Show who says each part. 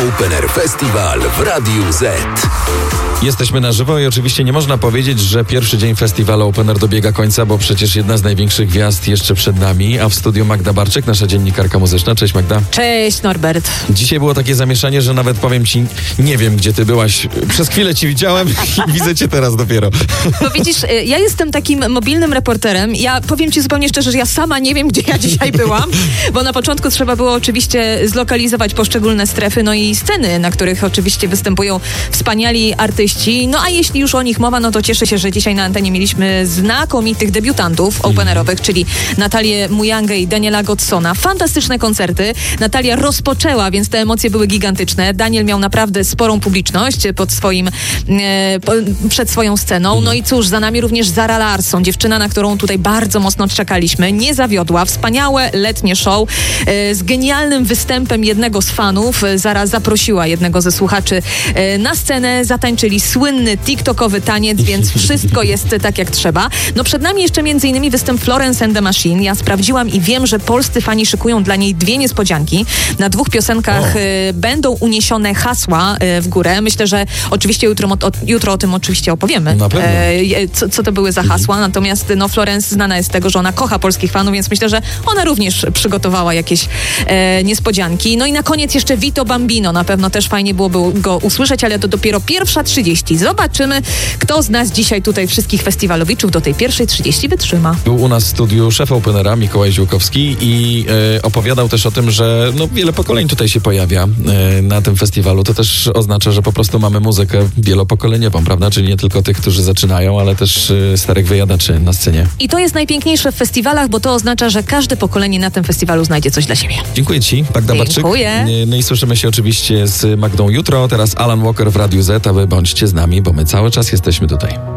Speaker 1: Open Air Festival w Radiu Z.
Speaker 2: Jesteśmy na żywo i oczywiście nie można powiedzieć, że pierwszy dzień festiwalu Open Air dobiega końca, bo przecież jedna z największych gwiazd jeszcze przed nami, a w studiu Magda Barczyk, nasza dziennikarka muzyczna. Cześć Magda.
Speaker 3: Cześć Norbert.
Speaker 2: Dzisiaj było takie zamieszanie, że nawet powiem ci, nie wiem gdzie ty byłaś. Przez chwilę ci widziałem i widzę cię teraz dopiero.
Speaker 3: No widzisz, ja jestem takim mobilnym reporterem. Ja powiem ci zupełnie szczerze, że ja sama nie wiem, gdzie ja dzisiaj byłam, bo na początku trzeba było oczywiście zlokalizować poszczególne strefy, no i sceny, na których oczywiście występują wspaniali artyści. No a jeśli już o nich mowa, no to cieszę się, że dzisiaj na antenie mieliśmy znakomitych debiutantów openerowych, czyli Natalię Mujangę i Daniela Goddsona. Fantastyczne koncerty. Natalia rozpoczęła, więc te emocje były gigantyczne. Daniel miał naprawdę sporą publiczność przed swoją sceną. No i cóż, za nami również Zara Larsson, dziewczyna, na którą tutaj bardzo mocno czekaliśmy. Nie zawiodła. Wspaniałe letnie show z genialnym występem jednego z fanów. Zara zaprosiła jednego ze słuchaczy na scenę. Zatańczyli słynny TikTokowy taniec, więc wszystko jest tak jak trzeba. No przed nami jeszcze m.in. występ Florence and the Machine. Ja sprawdziłam i wiem, że polscy fani szykują dla niej dwie niespodzianki. Na dwóch piosenkach będą uniesione hasła w górę. Myślę, że oczywiście jutro o tym oczywiście opowiemy.
Speaker 2: Na pewno.
Speaker 3: Co to były za hasła. Natomiast no, Florence znana jest z tego, że ona kocha polskich fanów, więc myślę, że ona również przygotowała jakieś niespodzianki. No i na koniec jeszcze Vito Bambino. Na pewno też fajnie byłoby go usłyszeć, ale to dopiero 1:30. Zobaczymy, kto z nas dzisiaj tutaj wszystkich festiwalowiczów do tej 1:30 wytrzyma.
Speaker 2: Był u nas w studiu szef Openera Mikołaj Ziółkowski i opowiadał też o tym, że no, wiele pokoleń tutaj się pojawia na tym festiwalu. To też oznacza, że po prostu mamy muzykę wielopokoleniową, prawda? Czyli nie tylko tych, którzy zaczynają, ale też starych wyjadaczy na scenie.
Speaker 3: I to jest najpiękniejsze w festiwalach, bo to oznacza, że każde pokolenie na tym festiwalu znajdzie coś dla siebie.
Speaker 2: Dziękuję ci, Magda Barczyk.
Speaker 3: Dziękuję.
Speaker 2: No i słyszymy się oczywiście z Magdą jutro. Teraz Alan Walker w Radiu Z, a wy bądźcie z nami, bo my cały czas jesteśmy tutaj.